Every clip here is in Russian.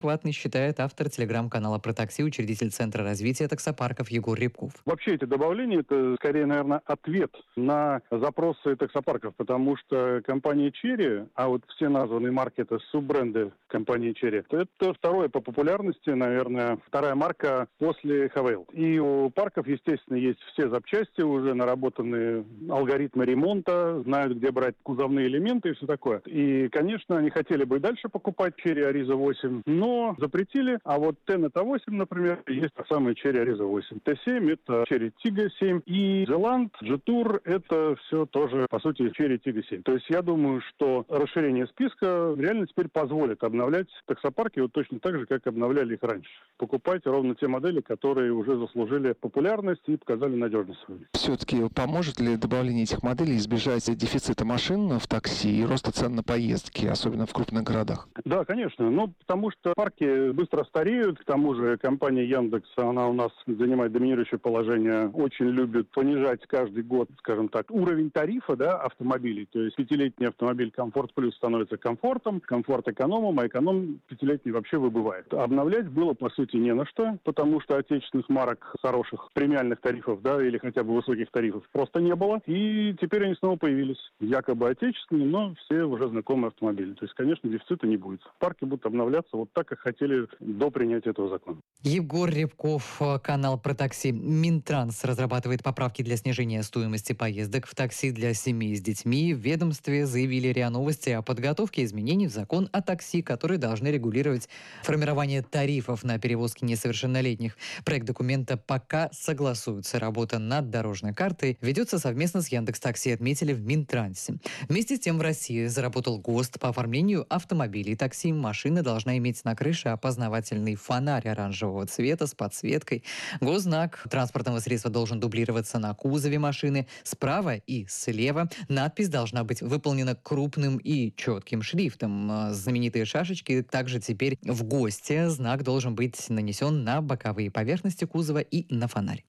адекватной, считает автор телеграм-канала про такси, учредитель Центра развития таксопарков Егор Рябков. Вообще эти добавления – это скорее, наверное, ответ на запросы таксопарков, потому что компания Chery, а вот все названные марки – это суббренды компании Chery, это второе по популярности, наверное, вторая марка после Хавейл. И у парков, естественно, есть все запчасти, уже наработанные алгоритмы ремонта, знают, где брать кузовные элементы и все такое. И, конечно, они хотели бы и дальше покупать Chery Ariza 8, но запретили. А вот Tenneto 8, например, есть та самая Chery Ariza 8. T7 – это Chery Tiggo 7. И Zeeland, Jetour – это все тоже, по сути, Chery Tiggo 7. То есть я думаю, что расширение списка реально теперь позволит обновлять таксопарки вот точно так же, как обновляли их раньше. Покупать ровно те модели, которые уже заслужили популярность и показали надежность свою. Все-таки поможет ли добавление этих моделей избежать дефицита машин в такси и роста цен на поездки, особенно в крупных городах? Да, конечно. Потому что парки быстро стареют. К тому же компания Яндекс, она у нас занимает доминирующее положение, очень любит понижать каждый год, скажем так, уровень тарифа, автомобилей. То есть пятилетний автомобиль Комфорт Плюс становится комфортом, комфорт экономом, а эконом пятилетний вообще выбывает. Обновлять было, по сути, не на что, потому что отечественных марок с хороших премиальных тарифов, или хотя бы высоких тарифов просто не было. И теперь они снова появились. Якобы отечественные, но все уже знакомые автомобили. То есть, конечно, дефицита не будет. Парки будут обновляться вот так, как хотели до принятия этого закона. Егор Рябков, канал про такси. Минтранс разрабатывает поправки для снижения стоимости поездок в такси для семей с детьми. В ведомстве заявили РИА Новости о подготовке изменений в закон о такси, которые должны регулировать формирование тарифов на перевозки несовершеннолетних. Проект документа пока согласуется. Работа над дорожной картой ведется совместно с Яндекс.Такси, отметили в Минтрансе. Вместе с тем в России заработал ГОСТ по оформлению автомобилей такси. Машина должна иметь на крыше опознавательный фонарь оранжевого цвета с подсветкой. Госзнак транспортного средства должен дублироваться на кузове машины. Справа и слева надпись должна быть выполнена крупным и четким шрифтом. Знаменитые шашечки также теперь в ГОСТе. Знак должен быть нанесен на боковые поверхности кузова и на фонарь.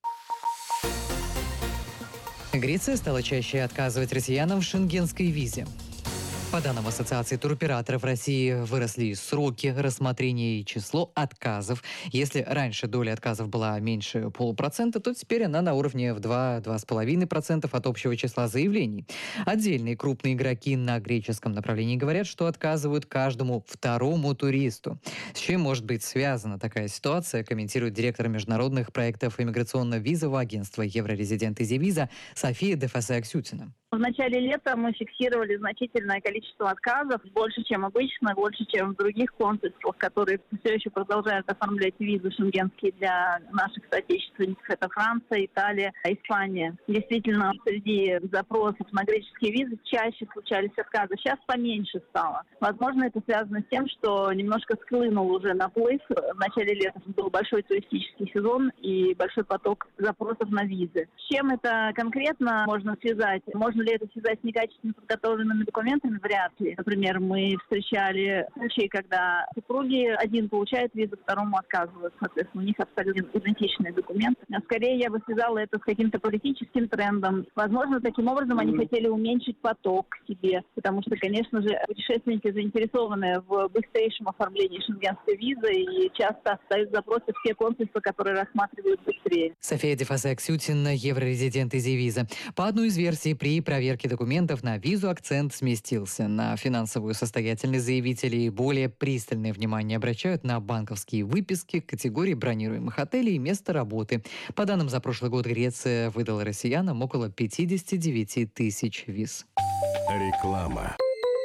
Греция стала чаще отказывать россиянам в шенгенской визе. По данным Ассоциации туроператоров России, выросли сроки рассмотрения и число отказов. Если раньше доля отказов была меньше 0,5%, то теперь она на уровне в 2-2,5% от общего числа заявлений. Отдельные крупные игроки на греческом направлении говорят, что отказывают каждому второму туристу. С чем может быть связана такая ситуация, комментирует директор международных проектов иммиграционно-визового агентства «Еврорезидент Изивиза» София Дефасе-Аксютина. В начале лета мы фиксировали значительное количество отказов, больше, чем обычно, больше, чем в других консульствах, которые все еще продолжают оформлять визы шенгенские для наших соотечественников. Это Франция, Италия, Испания. Действительно, среди запросов на греческие визы чаще случались отказы. Сейчас поменьше стало. Возможно, это связано с тем, что немножко схлынул уже наплыв. В начале лета был большой туристический сезон и большой поток запросов на визы. С чем это конкретно можно связать? Можно ли это связать с некачественно подготовленными документами? Вряд ли. Например, мы встречали случаи, когда супруги один получает визу, второму отказывают. Соответственно, у них абсолютно идентичные документы. А скорее я бы связала это с каким-то политическим трендом. Возможно, таким образом они хотели уменьшить поток к себе, потому что, конечно же, путешественники заинтересованы в быстрейшем оформлении шенгенской визы и часто дают запросы в те консульства, которые рассматривают быстрее. София Дефасе-Аксютина, еврорезидент Изивиза. По одной из версий, при проверке документов на визу акцент сместился на финансовую состоятельность заявителей. Более пристальное внимание обращают на банковские выписки, категории бронируемых отелей и место работы. По данным за прошлый год, Греция выдала россиянам около 59 тысяч виз. Реклама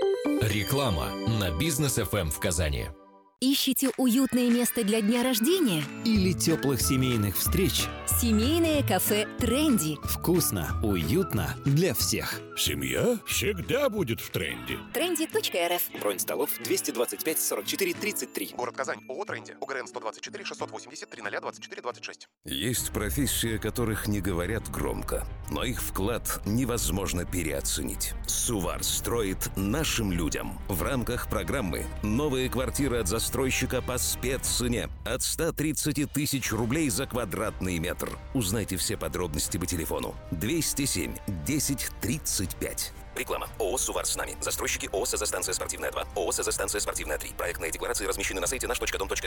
на Бизнес ФМ в Казани. Ищете уютное место для дня рождения? Или теплых семейных встреч? Семейное кафе «Тренди». Вкусно, уютно для всех. Семья всегда будет в тренде. Trendy.rf. Бронь столов 225 44 33. Город Казань. ООО «Тренди». УГРН 124 680 0024 26. Есть профессии, о которых не говорят громко, но их вклад невозможно переоценить. Сувар строит нашим людям. В рамках программы «Новые квартиры от застройщика по спеццене» от 130 тысяч рублей за квадратный метр. Узнайте все подробности по телефону 207 10 35. Реклама. ООО «Сувар с нами». Застройщики ООО «СЗ-станция спортивная 2». ООО «СЗ-станция спортивная 3». Проектные декларации размещены на сайте наш.дом.ру.